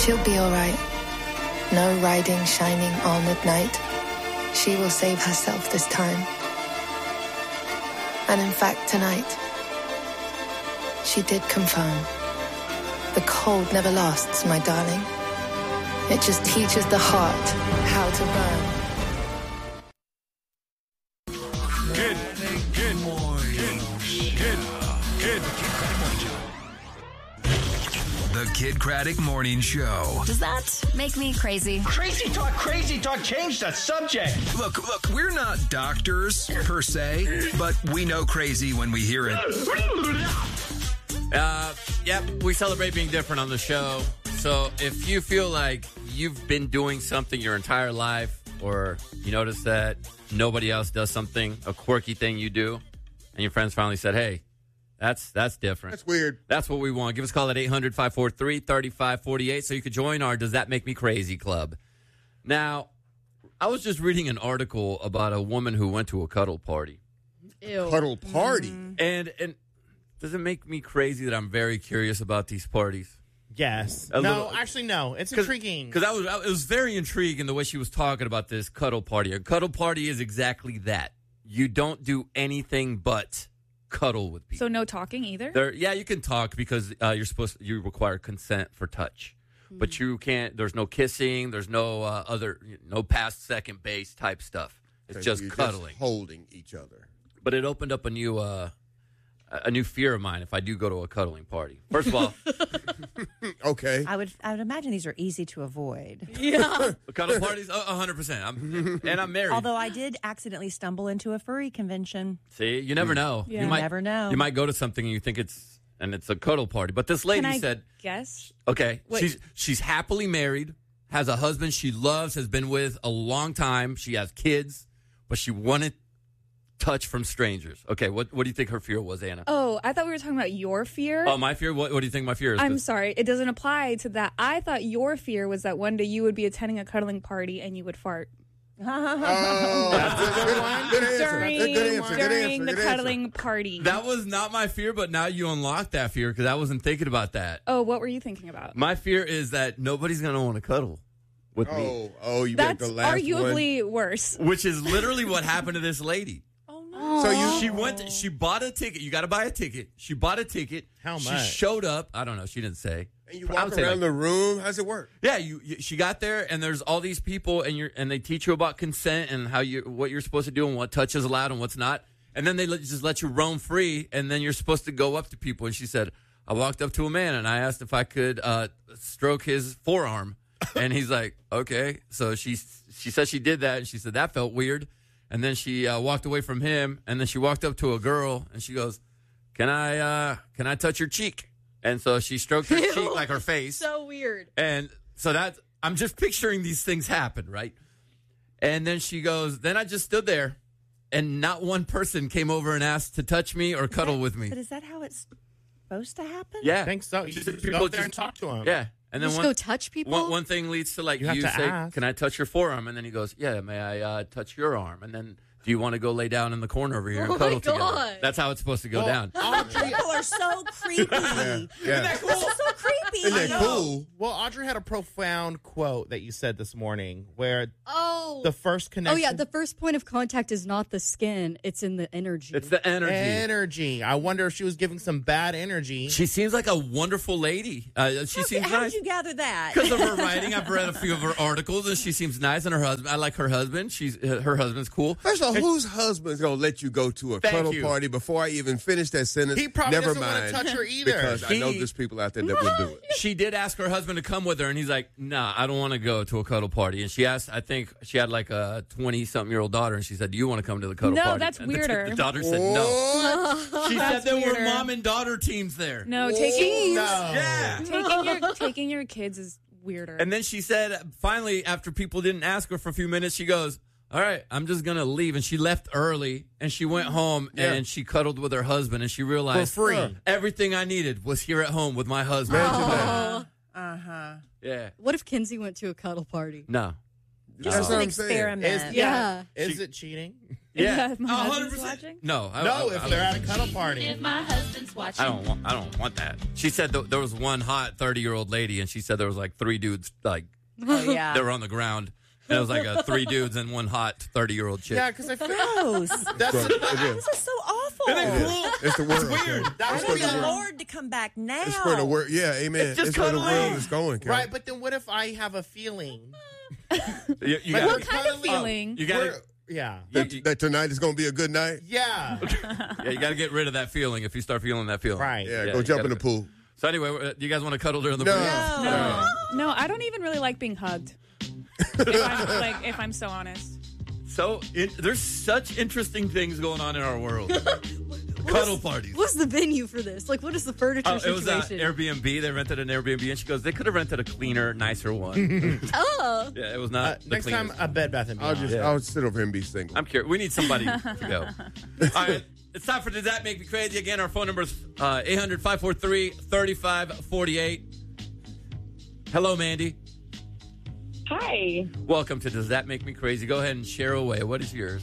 She'll be all right. No riding shining armored knight. She will save herself this time. And in fact, tonight, she did confirm. The cold never lasts, my darling. It just teaches the heart how to burn. Good morning. Good. The Kid Craddock Morning Show. Does that make me crazy? Crazy talk, change the subject. Look, we're not doctors per se, but we know crazy when we hear it. Yep, we celebrate being different on the show. So if you feel like you've been doing something your entire life, or you notice that nobody else does something, a quirky thing you do, and your friends finally said, hey, that's different. That's weird. That's what we want. Give us a call at 800-543-3548 so you could join our Does That Make Me Crazy Club. Now, I was just reading an article about a woman who went to a cuddle party. Ew. Cuddle party? And does it make me crazy that I'm very curious about these parties? Yes. Actually, no. It's intriguing. Because it was very intriguing the way she was talking about this cuddle party. A cuddle party is exactly that. You don't do anything but cuddle with people. So no talking either? You can talk because you require consent for touch. Mm-hmm. But you can't, there's no kissing, there's no no past second base type stuff. It's just cuddling. Just holding each other. But it opened up a new fear of mine if I do go to a cuddling party. First of all, okay. I would imagine these are easy to avoid. Yeah. Cuddle parties, 100%. And I'm married. Although I did accidentally stumble into a furry convention. See, you never know. Yeah. You never know. You might go to something and you think it's a cuddle party. But this lady said, guess? Okay, Wait. she's happily married, has a husband she loves, has been with a long time. She has kids, but she wanted touch from strangers. Okay, what do you think her fear was, Anna? Oh, I thought we were talking about your fear. Oh, my fear? What do you think my fear is? I'm sorry. It doesn't apply to that. I thought your fear was that one day you would be attending a cuddling party and you would fart. Good answer. During the cuddling party. That was not my fear, but now you unlocked that fear because I wasn't thinking about that. Oh, what were you thinking about? My fear is that nobody's going to want to cuddle with me. Oh, you That's bet the last arguably worse. Which is literally what happened to this lady. So She bought a ticket. You got to buy a ticket. She bought a ticket. How much? She showed up. I don't know. She didn't say. And you walk around the room. How's it work? Yeah, she got there, and there's all these people, and they teach you about consent and what you're supposed to do and what touch is allowed and what's not. And then they just let you roam free, and then you're supposed to go up to people. And she said, I walked up to a man, and I asked if I could stroke his forearm. And he's like, okay. So she said she did that, and she said that felt weird. And then she walked away from him, and then she walked up to a girl, and she goes, can I touch your cheek? And so she stroked her cheek, like her face. So weird. And so I'm just picturing these things happen, right? And then she goes, then I just stood there, and not one person came over and asked to touch me or cuddle with me. But is that how it's supposed to happen? Yeah. I think so. You just people go up there and talk to them. Yeah. And then Just go touch people? One thing leads to You have to say, ask. can I touch your forearm? And then he goes, yeah, may I touch your arm? And then do you want to go lay down in the corner over here and cuddle together? God. That's how it's supposed to go down. People are so creepy. Yeah. This is so creepy. Isn't that cool? Well, Audrey had a profound quote that you said this morning where Oh. the first connection. Oh, yeah. The first point of contact is not the skin. It's in the energy. It's the energy. energy. I wonder if she was giving some bad energy. She seems like a wonderful lady. She seems How nice. did you gather that? Because of her writing, I've read a few of her articles, and she seems nice. And her husband, I like her husband. Her husband's cool. First of all, whose husband's going to let you go to a Thank cuddle you. party before I even finish that sentence? He probably Never doesn't want mind. to touch her either. Because I know He- there's people out there that would do it. She did ask her husband to come with her, and he's like, nah, I don't want to go to a cuddle party. And she asked, I think she had like a 20-something-year-old daughter, and she said, do you want to come to the cuddle No, party? that's And weirder. The daughter said no. She said That's there were weirder. mom and daughter teams there. No, taking Yeah. taking your kids is weirder. And then she said, finally, after people didn't ask her for a few minutes, she goes, all right, I'm just going to leave. And she left early, and she went home, and she cuddled with her husband, and she realized For free. Everything I needed was here at home with my husband. Imagine that. Uh-huh. Yeah. What if Kinsey went to a cuddle party? No. That's Just what an I'm saying. experiment. Yeah. Is it cheating? Yeah, If my husband's watching? No, No, if they're at a cuddle party. I don't want that. She said there was one hot 30-year-old lady, and she said there was like 3 dudes like Oh, yeah. they were on the ground. And it was like 3 dudes and one hot 30-year-old chick. Yeah, because I feel Gross. that's It is. This is so awful. It's the world. weird. Kim. That It's would where be the the world- Lord to come back now. It's where the world. Yeah, amen. It's just It's where the cuddling. world is going, Kim. right. But then what if I have a feeling? You Like, gotta- What kind of cuddling. feeling? You gotta, Yeah. That tonight is going to be a good night. Yeah. yeah, you gotta get rid of that feeling if you start feeling that feeling. Right. Yeah, Yeah, go you jump in gotta- the pool. So anyway, do you guys want to cuddle during the No. break? No, I don't even really like being hugged. if I'm so honest. So there's such interesting things going on in our world. Cuddle parties. What's the venue for this? Like, what is the furniture It was situation? Airbnb. They rented an Airbnb, and she goes, "They could have rented a cleaner, nicer one." Oh. Yeah, it was not. the Next time, cleanest. a Bed Bath and Beyond. I'll sit over here and be single. I'm curious. We need somebody to go. All right. It's time for Does That Make Me Crazy? Again, our phone number is 800-543-3548. Hello, Mandy. Hi. Welcome to Does That Make Me Crazy? Go ahead and share away. What is yours?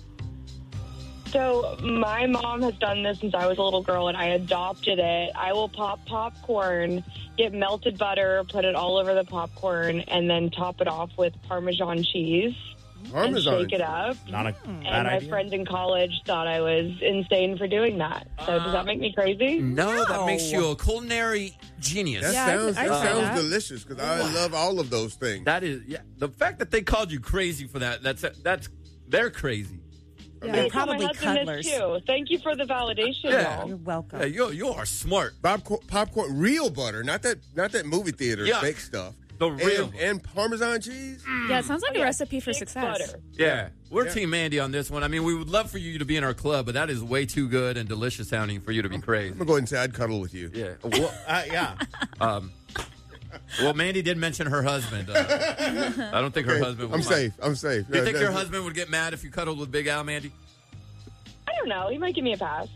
So my mom has done this since I was a little girl, and I adopted it. I will pop popcorn, get melted butter, put it all over the popcorn, and then top it off with Parmesan cheese. Parmesan. And shake it up. Not a And bad my idea. friends in college thought I was insane for doing that. So does that make me crazy? No, that makes you a culinary genius. That Yeah, sounds, I'd that say sounds that. delicious because I love all of those things. That is, yeah. The fact that they called you crazy for that's they're crazy. They're So my probably husband cuddlers. is too. Thank you for the validation, Yeah. y'all. You're welcome. Yeah, you are smart. Popcorn, real butter, not that movie theater Yeah. fake stuff. The real. and Parmesan cheese. Yeah, it sounds like a yeah, recipe for thick success. butter. Yeah, we're Team Mandy on this one. I mean, we would love for you to be in our club, but that is way too good and delicious sounding for you to be crazy. I'm gonna go ahead and say I'd cuddle with you. Yeah. Well, Yeah. well, Mandy did mention her husband. I don't think her Okay, husband would I'm mind. safe. I'm safe. Do you think your husband would get mad if you cuddled with Big Al, Mandy? I don't know. He might give me a pass.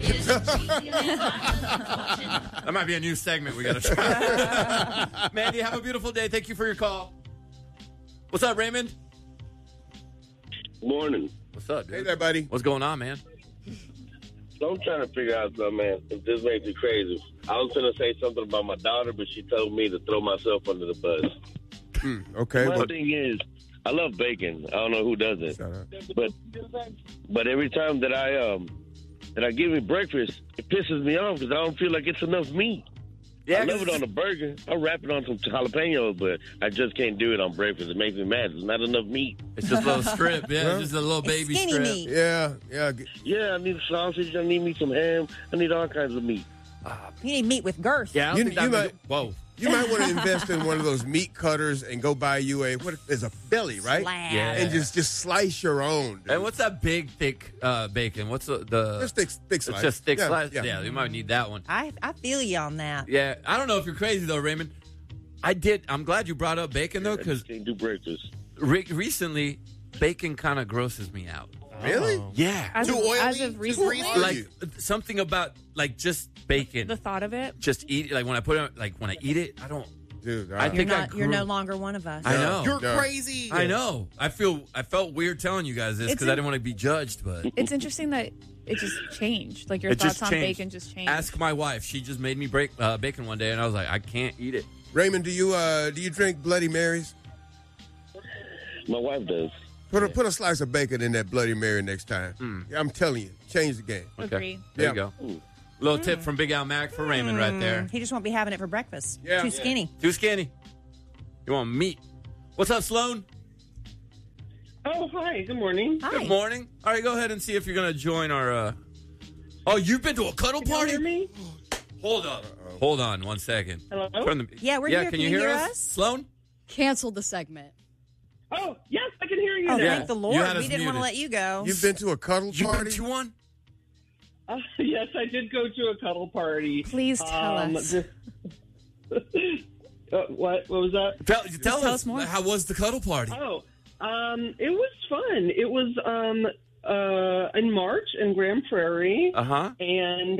That might be a new segment we got to try. Mandy, have a beautiful day. Thank you for your call. What's up, Raymond? Morning. What's up, dude? Hey there, buddy. What's going on, man? So I'm trying to figure out something, man. If this makes you crazy. I was going to say something about my daughter, but she told me to throw myself under the bus. Okay. One But, thing is, I love bacon. I don't know who doesn't. Shut up. But every time that I give me breakfast, it pisses me off because I don't feel like it's enough meat. Yeah, I love it on a burger. I wrap it on some jalapenos, but I just can't do it on breakfast. It makes me mad. There's not enough meat. It's just a little strip. Yeah, it's just a little baby Skinny strip. meat. Yeah. Yeah, I need sausage. I need me some ham. I need all kinds of meat. You need meat with girth. Yeah, I don't You- think that you would- might- Whoa. You might want to invest in one of those meat cutters and go buy you there's a belly, right? Slab. Yeah. And just slice your own. Dude. And what's that big, thick bacon? What's the Just thick It's slice. just thick Yeah, slice? yeah. Yeah, you might need that one. I feel you on that. Yeah, I don't know if you're crazy, though, Raymond. I'm glad you brought up bacon, though, I because just can't do breakfast. recently, bacon kind of grosses me out. Really? Yeah. As, Too of, oily? as Too of recently, greasy? Like, something about, like, just bacon. the thought of it. Just eat it. Like, when I put it, like, when I eat it, I don't. Dude, I You're think I not. You're grew- no longer one of us. I know. You're Yeah. crazy. I know. I felt weird telling you guys this It's because I didn't want to be judged, but It's interesting that it just changed. Like your it thoughts just on changed. bacon just changed. Ask my wife. She just made me break bacon one day, and I was like, I can't eat it. Raymond, do you drink Bloody Marys? My wife does. Put a slice of bacon in that Bloody Mary next time. Yeah, I'm telling you, change the game. Agree. There Yeah. you go. Little tip from Big Al Mac for Raymond right there. He just won't be having it for breakfast. Yeah. Too Yeah. skinny. Too skinny. You want meat? What's up, Sloan? Oh, hi. Good morning. Hi. Good morning. All right, go ahead and see if you're going to join our... Oh, you've been to a cuddle party? me? Hold up. Hold on 1 second. Hello? Turn the... Yeah, we're here. Can you hear us? Sloan? Cancel the segment. Oh, yes, I can hear you Oh, now. Yeah. thank the You Lord. had us We didn't want to muted. let you go. You've been to a cuddle You party? been to one? Yes, I did go to a cuddle party. Please tell us. What was that? Tell tell us, us more. How was the cuddle party? Oh, it was fun. It was in March in Grand Prairie, Uh-huh. and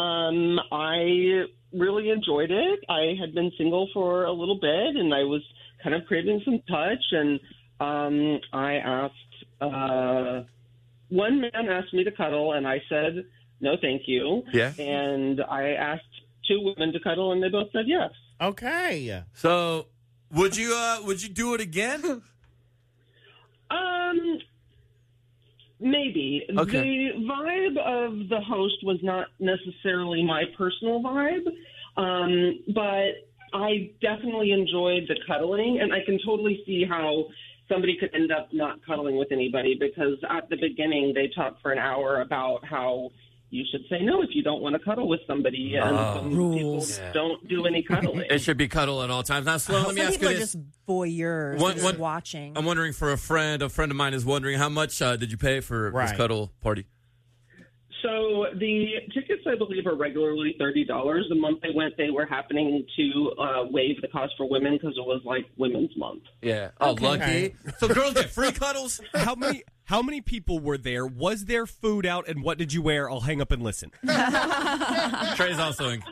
I really enjoyed it. I had been single for a little bit, and I was kind of craving some touch, and I asked, one man asked me to cuddle, and I said, no, thank you. Yeah. And I asked 2 women to cuddle, and they both said yes. Okay. So, would you do it again? Maybe. Okay. The vibe of the host was not necessarily my personal vibe, but I definitely enjoyed the cuddling, and I can totally see how somebody could end up not cuddling with anybody, because at the beginning they talked for an hour about how you should say no if you don't want to cuddle with somebody, and some people don't do any cuddling. It should be cuddle at all times. Now, Sloan, let me ask you People are this. just voyeurs, just watching. I'm wondering for a friend of mine is wondering, how much did you pay for this cuddle party? So the tickets, I believe, are regularly $30. The month I went, they were happening to waive the cost for women because it was like Women's Month. Yeah. Oh, lucky. So girls get free cuddles? How many people were there? Was there food out, and what did you wear? I'll hang up and listen. Trey's also in.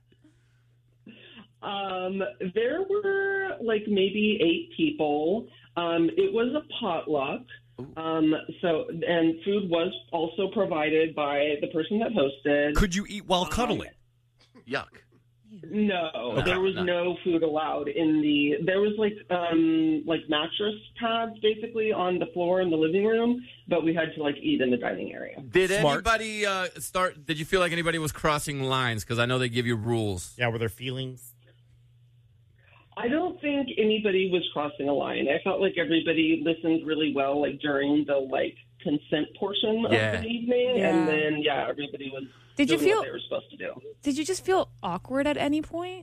There were like maybe 8 people. It was a potluck. And food was also provided by the person that hosted. Could you eat while cuddling? Yuck. No, Okay. there was no food allowed in the. There was like mattress pads basically on the floor in the living room, but we had to like eat in the dining area. Did anybody Did you feel like anybody was crossing lines? Because I know they give you rules. Yeah, were there feelings? I don't think anybody was crossing a line. I felt like everybody listened really well, like during the like consent portion of the evening, and then everybody was. Did you doing feel what they were supposed to do? Did you just feel awkward at any point?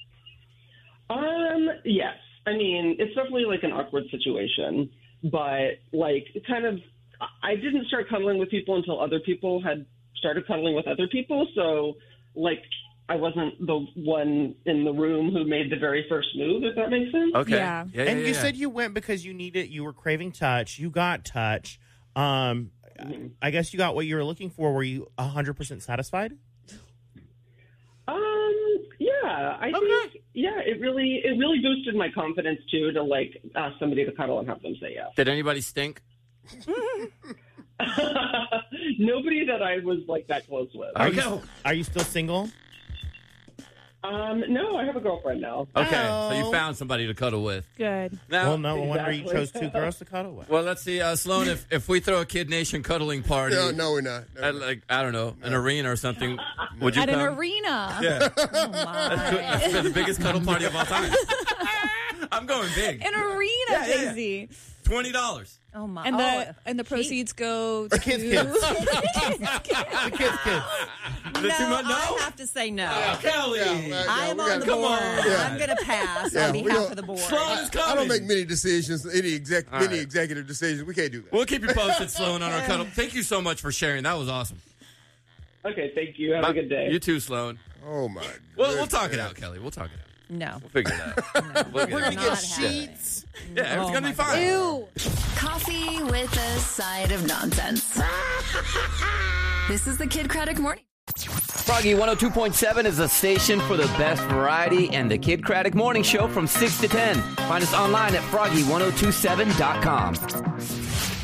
Yes. I mean, it's definitely like an awkward situation, but like kind of, I didn't start cuddling with people until other people had started cuddling with other people. So like, I wasn't the one in the room who made the very first move, if that makes sense. Okay. Yeah. And you said you went because you were craving touch. You got touch. I guess you got what you were looking for. Were you 100% satisfied? Yeah, I think, it really boosted my confidence too, to like ask somebody to cuddle and have them say yes. Did anybody stink? Nobody that I was like that close with. Are you still single? No, I have a girlfriend now. Okay, so you found somebody to cuddle with. Good. Now, Well, no wonder you chose 2 girls to cuddle with. Well, let's see, Sloan. If we throw a Kid Nation cuddling party, No, we're not. No, at like I don't know, an arena or something, would you At come? an arena. Yeah, Oh, my. that's the biggest cuddle party of all time. I'm going big. An arena, Yeah. Daisy. $20. Oh, my. And the proceeds go to The kids. The kids. No, too much? No? I have to say no. Kelly. I'm on the come board. on. I'm going to pass on behalf of the board. Sloan is coming. I don't make many decisions, many right. executive decisions. We can't do that. We'll keep you posted, Sloan, on our cuddle. Thank you so much for sharing. That was awesome. Okay, thank you. Have a good day. You too, Sloan. Oh my. We'll talk it out, Kelly. We'll talk it out. No. We'll figure it out. We're We're going to get sheets. Yeah, everything's going to be fine. Ew. Coffee with a side of nonsense. This is the Kid Craddock Morning. Froggy 102.7 is a station for the best variety and the Kid Craddock Morning Show from 6 to 10. Find us online at froggy1027.com.